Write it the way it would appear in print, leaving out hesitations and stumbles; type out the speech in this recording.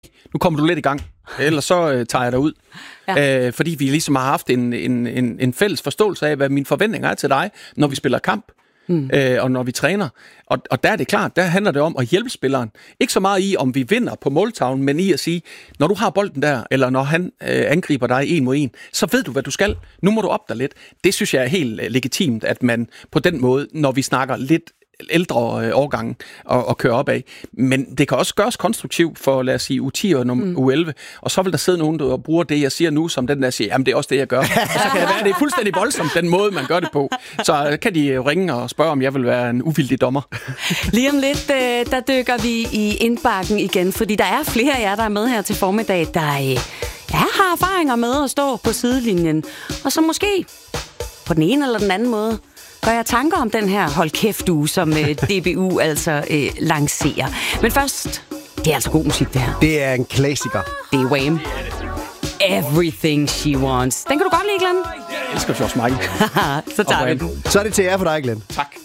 nu kommer du lidt i gang, ellers så tager jeg dig ud. Ja. Fordi vi ligesom har haft en fælles forståelse af, hvad mine forventninger er til dig, når vi spiller kamp. Og når vi træner. Og der er det klart, der handler det om at hjælpe spilleren. Ikke så meget i, om vi vinder på måltavlen, men i at sige, når du har bolden der, eller når han angriber dig 1 mod 1, så ved du, hvad du skal. Nu må du op dig lidt. Det synes jeg er helt legitimt, at man på den måde, når vi snakker lidt ældre årgange og køre opad. Men det kan også gøres konstruktivt for, lad os sige, U10 og U11, og så vil der sidde nogen, der bruger det, jeg siger nu, som den der siger, jamen det er også det, jeg gør. Og så kan det være, det er fuldstændig voldsomt, den måde, man gør det på. Så kan de ringe og spørge, om jeg vil være en uvildig dommer. Lige om lidt, der dykker vi i indbakken igen, fordi der er flere af jer, der er med her til formiddag, der har erfaringer med at stå på sidelinjen, og så måske på den ene eller den anden måde gør jeg tanker om den her hold kæft uge, som DBU altså lancerer. Men først, det er altså god musik, det her. Det er en klassiker. Det er Wham! Everything She Wants. Den kan du godt lide, Glenn? Jeg elsker George Michael. Så tager vi den. Så er det til jer for dig, Glenn. Tak.